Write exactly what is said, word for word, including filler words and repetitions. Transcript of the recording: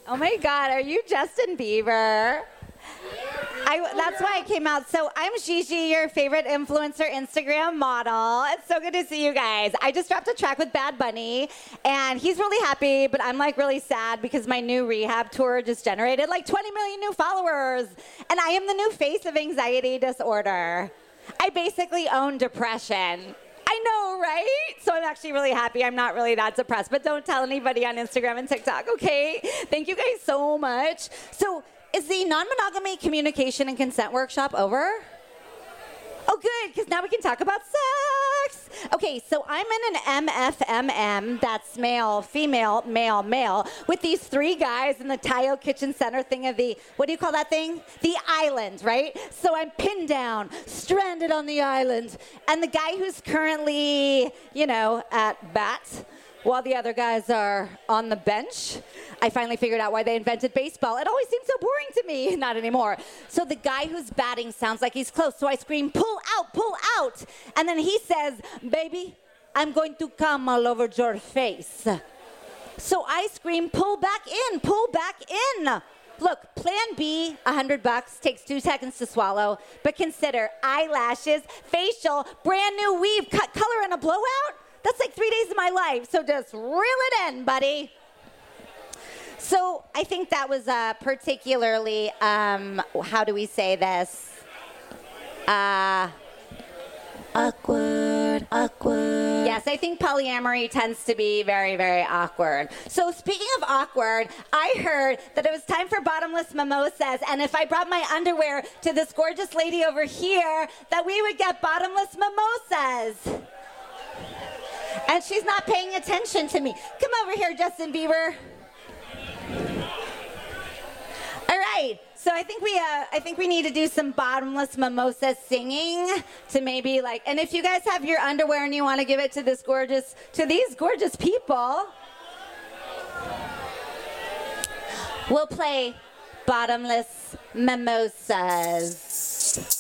Oh my God, are you Justin Bieber? I, that's why I came out. So I'm Gigi, your favorite influencer Instagram model. It's so good to see you guys. I just dropped a track with Bad Bunny, and he's really happy, but I'm like really sad because my new rehab tour just generated like twenty million new followers, and I am the new face of anxiety disorder. I basically own depression. I know, right? So I'm actually really happy. I'm not really that depressed, but don't tell anybody on Instagram and TikTok, okay? Thank you guys so much. So is the non-monogamy communication and consent workshop over? Oh, good, because now we can talk about sex. Okay, so I'm in an M F M M, that's male, female, male, male, with these three guys in the Tayo Kitchen Center thing of the, what do you call that thing? The island, right? So I'm pinned down, stranded on the island, and the guy who's currently, you know, at bat, while the other guys are on the bench. I finally figured out why they invented baseball. It always seemed so boring to me. Not anymore. So the guy who's batting sounds like he's close. So I scream, pull out, pull out. And then he says, baby, I'm going to come all over your face. So I scream, pull back in, pull back in. Look, plan B, a hundred bucks, takes two seconds to swallow, but consider eyelashes, facial, brand new weave, cut color, and a blowout. That's like three days of my life, so just reel it in, buddy. So I think that was uh, particularly, um, how do we say this? Uh, awkward, awkward. Yes, I think polyamory tends to be very, very awkward. So speaking of awkward, I heard that it was time for bottomless mimosas, and if I brought my underwear to this gorgeous lady over here, that we would get bottomless mimosas. And she's not paying attention to me. Come over here, Justin Bieber. All right. So I think we, uh, I think we need to do some bottomless mimosa singing to maybe like. And if you guys have your underwear and you want to give it to this gorgeous, to these gorgeous people, we'll play bottomless mimosas.